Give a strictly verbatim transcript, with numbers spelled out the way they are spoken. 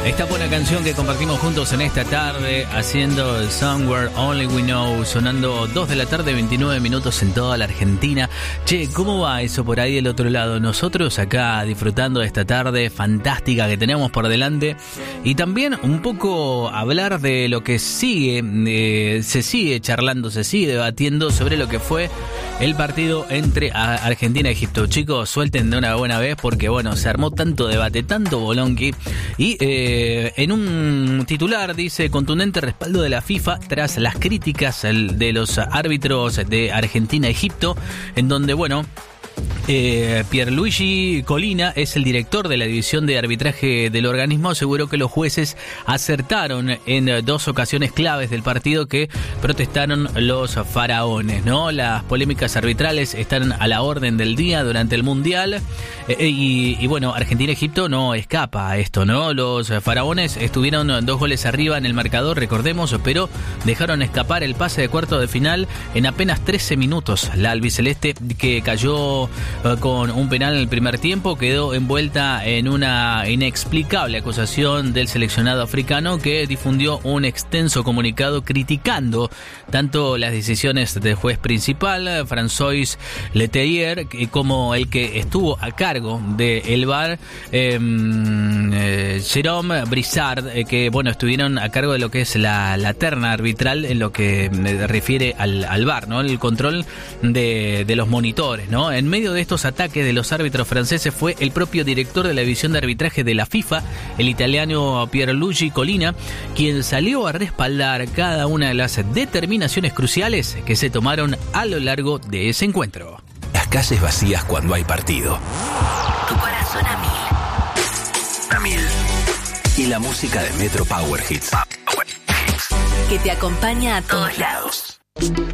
Esta buena canción que compartimos juntos en esta tarde, haciendo Somewhere Only We Know, sonando dos de la tarde, veintinueve minutos en toda la Argentina. Che, ¿cómo va eso por ahí del otro lado? Nosotros acá disfrutando de esta tarde fantástica que tenemos por delante, y también un poco hablar de lo que sigue, eh, se sigue charlando, se sigue debatiendo sobre lo que fue el partido entre Argentina y Egipto. Chicos, suelten de una buena vez porque, bueno, se armó tanto debate, tanto bolonqui. Y eh, en un titular dice: contundente respaldo de la FIFA tras las críticas de los árbitros de Argentina-Egipto, en donde, bueno, Eh, Pierluigi Colina es el director de la división de arbitraje del organismo, aseguró que los jueces acertaron en dos ocasiones claves del partido que protestaron los faraones, ¿no? Las polémicas arbitrales están a la orden del día durante el Mundial, eh, y, y bueno, Argentina-Egipto no escapa a esto, ¿no? Los faraones estuvieron dos goles arriba en el marcador, recordemos, pero dejaron escapar el pase de cuarto de final en apenas trece minutos. La albiceleste, que cayó con un penal en el primer tiempo, quedó envuelta en una inexplicable acusación del seleccionado africano, que difundió un extenso comunicado criticando tanto las decisiones del juez principal, François Letellier, como el que estuvo a cargo del V A R, eh, eh, Jérôme Brissard, eh, que bueno, estuvieron a cargo de lo que es la, la terna arbitral en lo que refiere al, al V A R, ¿no? El control de, de los monitores, ¿no? En medio de estos ataques de los árbitros franceses fue el propio director de la división de arbitraje de la FIFA, el italiano Pierluigi Colina, quien salió a respaldar cada una de las determinaciones cruciales que se tomaron a lo largo de ese encuentro. Las calles vacías cuando hay partido. Tu corazón a mil. A mil. Y la música de Metro Power Hits. Que te acompaña a todos lados.